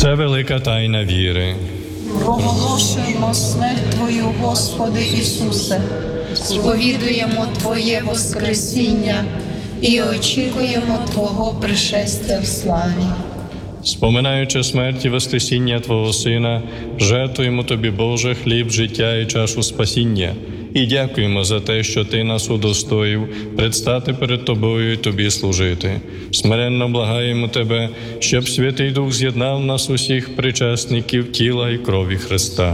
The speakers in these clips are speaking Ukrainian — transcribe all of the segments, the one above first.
Це велика тайна віри. Проголошуємо смерть Твою, Господи Ісусе, сповідуємо Твоє Воскресіння і очікуємо Твого пришестя в славі. Споминаючи смерть і воскресіння Твого Сина, жертвуємо Тобі, Боже, хліб, життя і чашу спасіння. І дякуємо за те, що Ти нас удостоїв предстати перед Тобою і Тобі служити. Смиренно благаємо Тебе, щоб Святий Дух з'єднав нас усіх причасників тіла і крові Христа.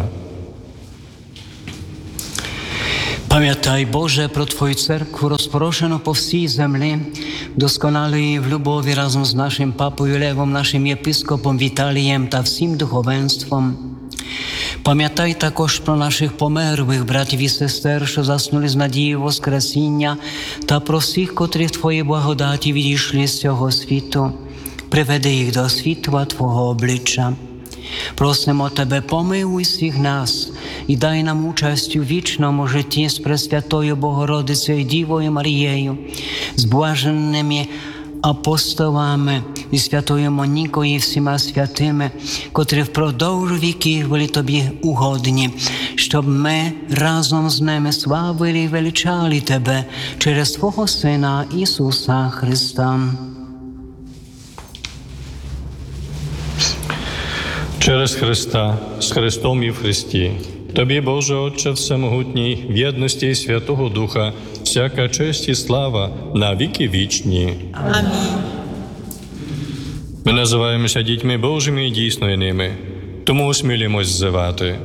Пам'ятай, Боже, про Твою церкву, розпорошену по всій землі, досконалої в любові разом з нашим папою Левом, нашим єпископом Віталієм та всім духовенством. Пам'ятай також про наших померлих братів і сестер, що заснули з надією Воскресіння, та про всіх, котрі в Твоїй благодаті відійшли з цього світу. Приведи їх до світла Твого обличчя. Просимо Тебе, помилуй всіх нас і дай нам участь у вічному житті з Пресвятою Богородицею Дівою Марією, з блаженними апостолами і святою Монікою і всіма святими, котрі впродовж віків були Тобі угодні, щоб ми разом з ними славили і величали Тебе через Твого Сина Ісуса Христа. Через Христа, з Христом і в Христі. Тобі, Боже Отче Всемогутній, в єдності Святого Духа, всяка честь і слава на віки вічні. Амінь. Ми називаємося дітьми Божими і дійсно і ними, тому осмілімось взивати.